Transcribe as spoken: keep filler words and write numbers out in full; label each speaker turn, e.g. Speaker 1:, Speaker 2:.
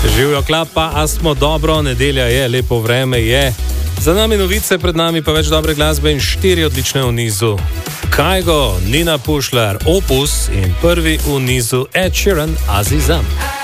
Speaker 1: Živijo klapa, a smo dobro, nedelja je, lepo vreme je. Za nami novice, pred nami pa več dobre glasbe in štiri odlične v nizu. Kajgo, Nina Pušlar, Opus in prvi v nizu Ed Sheeran, Azizam.